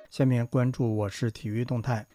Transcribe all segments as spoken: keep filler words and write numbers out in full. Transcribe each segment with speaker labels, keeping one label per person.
Speaker 1: 下面关注我市体育动态。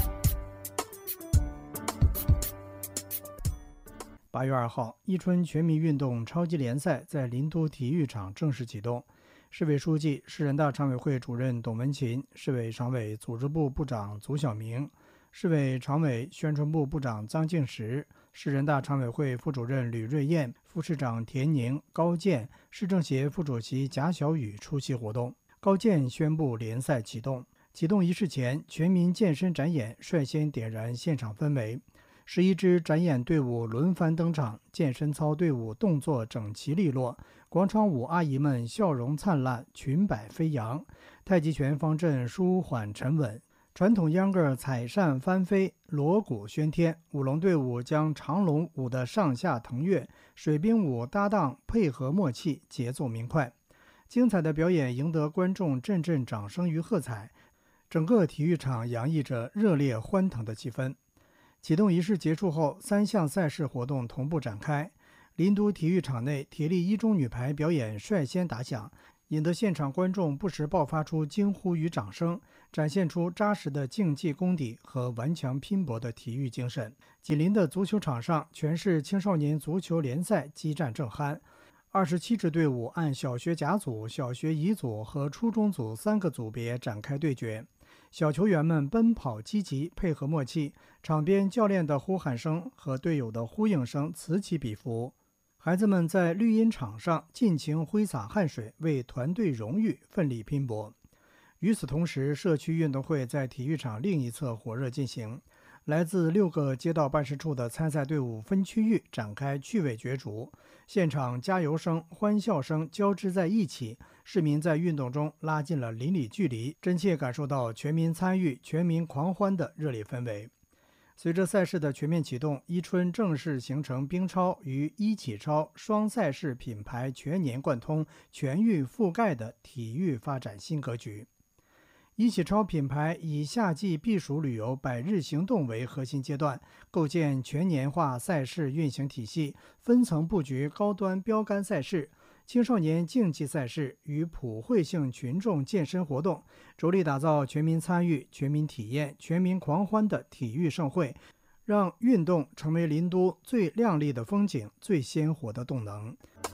Speaker 1: 八月二号，伊春全民运动超级联赛在林都体育场正式启动。市委书记、市人大常委会主任董文琴，市委常委、组织部部长祖晓明，市委常委、宣传部部长张敬实，市人大常委会副主任吕瑞燕，副市长田宁、高健，市政协副主席贾小雨出席活动。高健宣布联赛启动。启动仪式前，全民健身展演率先点燃现场氛围。十一支展演队伍轮番登场，健身操队伍动作整齐利落，广场舞阿姨们笑容灿烂，裙摆飞扬，太极拳方阵舒缓沉稳，传统秧歌踩扇翻飞，锣鼓喧天，舞龙队伍将长龙舞得上下腾跃，水兵舞搭档配合默契，节奏明快。精彩的表演赢得观众阵阵掌声与喝彩，整个体育场洋溢着热烈欢腾的气氛。启动仪式结束后，三项赛事活动同步展开。林都体育场内，铁力一中女排表演率先打响，引得现场观众不时爆发出惊呼与掌声，展现出扎实的竞技功底和顽强拼搏的体育精神。紧邻的足球场上，全市青少年足球联赛激战正酣。二十七支队伍按小学甲组、小学乙组和初中组三个组别展开对决。小球员们奔跑积极，配合默契，场边教练的呼喊声和队友的呼应声此起彼伏。孩子们在绿茵场上尽情挥洒汗水，为团队荣誉奋力拼搏。与此同时，社区运动会在体育场另一侧火热进行。来自六个街道办事处的参赛队伍分区域展开趣味角逐，现场加油声、欢笑声交织在一起，市民在运动中拉近了邻里距离，真切感受到全民参与、全民狂欢的热烈氛围。随着赛事的全面启动，伊春正式形成冰超与一起超双赛事品牌全年贯通、全域覆盖的体育发展新格局。一起超品牌以夏季避暑旅游百日行动为核心阶段，构建全年化赛事运行体系，分层布局高端标杆赛事、青少年竞技赛事与普惠性群众健身活动，着力打造全民参与、全民体验、全民狂欢的体育盛会，让运动成为林都最亮丽的风景、最鲜活的动能。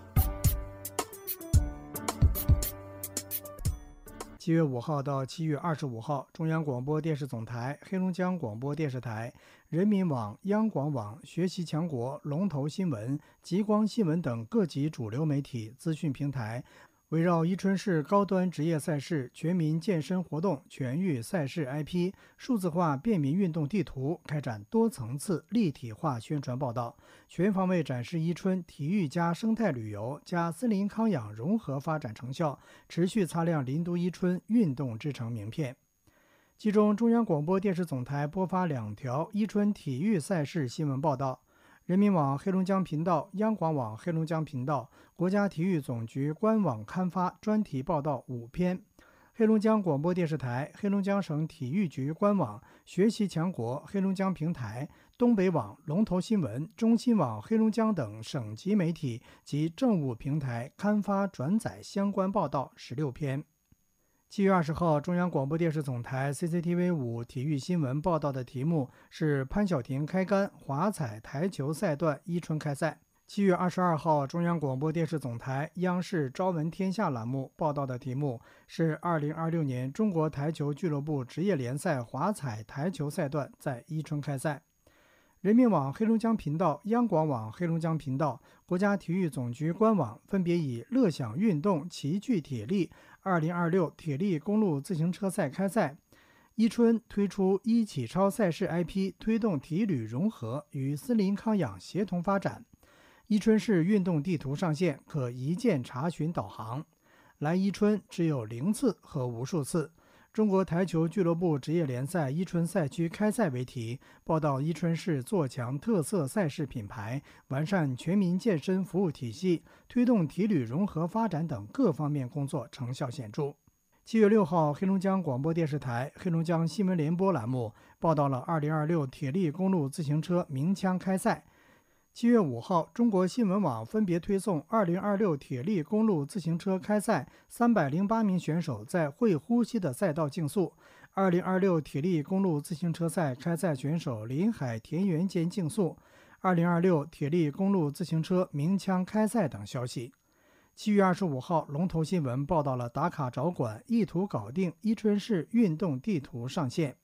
Speaker 1: 七月五号到七月二十五号，中央广播电视总台、黑龙江广播电视台、人民网、央广网、学习强国、龙头新闻、极光新闻等各级主流媒体资讯平台，围绕伊春市高端职业赛事、全民健身活动、全域赛事 I P、数字化便民运动地图，开展多层次立体化宣传报道，全方位展示伊春体育加生态旅游加森林康养融合发展成效，持续擦亮林都伊春运动之城名片。其中，中央广播电视总台播发两条伊春体育赛事新闻报道，人民网黑龙江频道、央广网黑龙江频道、国家体育总局官网刊发专题报道五篇，黑龙江广播电视台、黑龙江省体育局官网、学习强国黑龙江平台、东北网、龙头新闻、中新网黑龙江等省级媒体及政务平台刊发转载相关报道十六篇。七月二十号，中央广播电视总台 C C T V 五体育新闻报道的题目是潘晓婷开杆华彩台球赛段伊春开赛。七月二十二号，中央广播电视总台央视朝闻天下栏目报道的题目是二零二六年中国台球俱乐部职业联赛华彩台球赛段在伊春开赛。人民网黑龙江频道、央广网黑龙江频道、国家体育总局官网分别以乐享运动齐聚铁力二零二六铁力公路自行车赛开赛，伊春推出一起超赛事 I P， 推动体旅融合与森林康养协同发展。伊春市运动地图上线，可一键查询导航。来伊春只有零次和无数次。中国台球俱乐部职业联赛伊春赛区开赛为题，报道伊春市做强特色赛事品牌，完善全民健身服务体系，推动体旅融合发展等各方面工作成效显著。七月六号，黑龙江广播电视台黑龙江新闻联播栏目报道了二零二六铁力公路自行车鸣枪开赛。 七月五号，中国新闻网分别推送二零二六铁力公路自行车开赛三百零八名选手在会呼吸的赛道竞速，二零二六铁力公路自行车赛开赛选手临海田园间竞速，二零二六铁力公路自行车鸣枪开赛等消息。七月二十五号，龙头新闻报道了打卡找馆，意图搞定伊春市运动地图上线。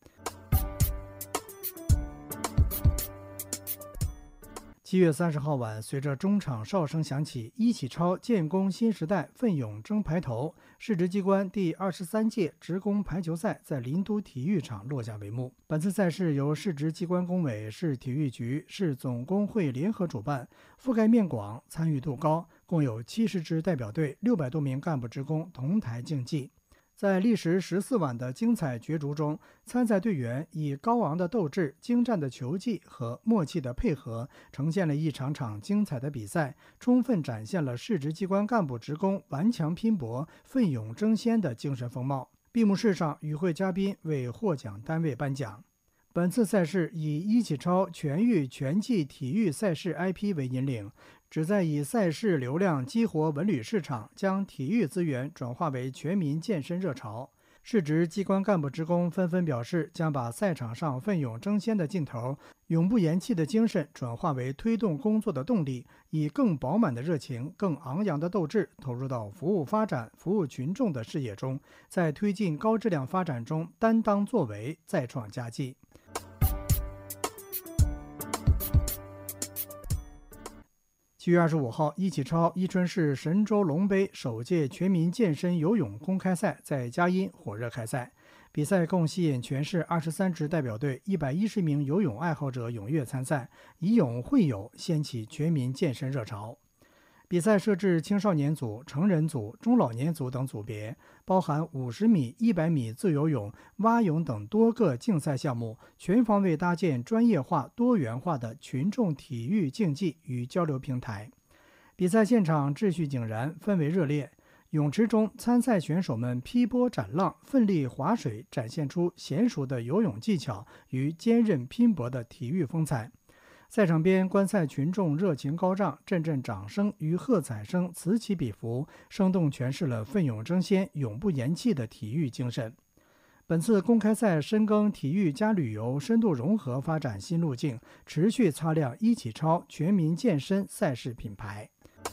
Speaker 1: 七月三十号晚，随着中场哨声响起，一起超建功新时代奋勇争排头市直机关第二十三届职工排球赛在林都体育场落下帷幕。本次赛事由市直机关工委、市体育局、市总工会联合主办，覆盖面广，参与度高，共有七十支代表队、六百多名干部职工同台竞技。在历时十四晚的精彩角逐中，参赛队员以高昂的斗志、精湛的球技和默契的配合，呈现了一场场精彩的比赛，充分展现了市直机关干部职工顽强拼搏、奋勇争先的精神风貌。闭幕式上，与会嘉宾为获奖单位颁奖。本次赛事以一起超全域拳击体育赛事 I P 为引领，旨在以赛事流量激活文旅市场，将体育资源转化为全民健身热潮。市直机关干部职工纷纷表示，将把赛场上奋勇争先的劲头、永不言弃的精神转化为推动工作的动力，以更饱满的热情、更昂扬的斗志投入到服务发展、服务群众的事业中，在推进高质量发展中担当作为，再创佳绩。七月二十五号，一起超伊春市神州龙杯首届全民健身游泳公开赛在佳音火热开赛。比赛共吸引全市二十三支代表队、一百一十名游泳爱好者踊跃参赛，以泳会友，掀起全民健身热潮。比赛设置青少年组、成人组、中老年组等组别，包含五十米、一百米自由泳、蛙泳等多个竞赛项目，全方位搭建专业化、多元化的群众体育竞技与交流平台。比赛现场秩序井然，氛围热烈。泳池中，参赛选手们劈波斩浪、奋力划水，展现出娴熟的游泳技巧与坚韧拼搏的体育风采。赛场边，观赛群众热情高涨，阵阵掌声与喝彩声此起彼伏，生动诠释了奋勇争先、永不言弃的体育精神。本次公开赛深耕体育加旅游深度融合发展新路径，持续擦亮一起超全民健身赛事品牌。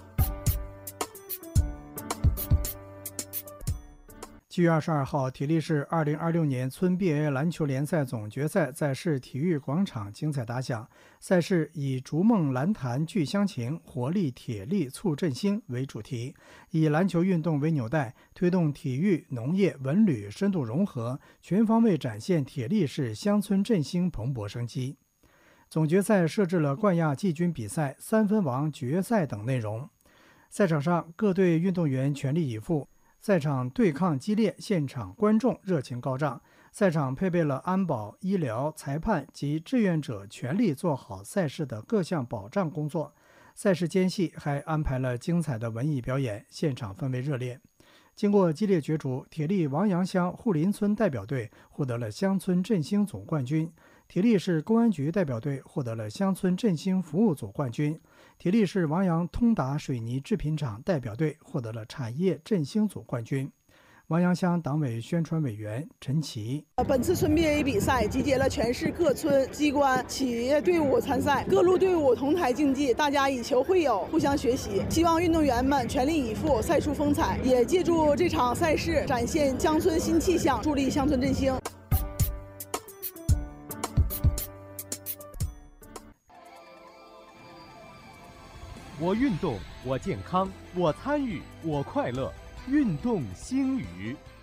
Speaker 1: 七月二十二号，体力市二零二六年村 B A 篮球联赛总决赛在市体育广场精彩打响。赛事以逐梦篮坛聚乡情，活力铁力促振兴为主题，以篮球运动为纽带，推动体育、农业、文旅深度融合，全方位展现铁力市乡村振兴蓬勃生机。总决赛设置了冠亚季军比赛、三分王决赛等内容。赛场上，各队运动员全力以赴，赛场对抗激烈，现场观众热情高涨。赛场配备了安保、医疗、裁判及志愿者全力做好赛事的各项保障工作。赛事间隙还安排了精彩的文艺表演，现场氛围热烈。经过激烈角逐，铁力王阳乡护林村代表队获得了乡村振兴总冠军，铁力市公安局代表队获得了乡村振兴服务组冠军，铁力市王阳通达水泥制品厂代表队获得了产业振兴组冠军。王阳乡党委宣传委员陈琦：
Speaker 2: 本次村 B A 比赛集结了全市各村机关、企业队伍参赛，各路队伍同台竞技，大家以球会友，互相学习。希望运动员们全力以赴，赛出风采，也借助这场赛事展现乡村新气象，助力乡村振兴。
Speaker 3: 我运动，我健康，我参与，我快乐。运动星语。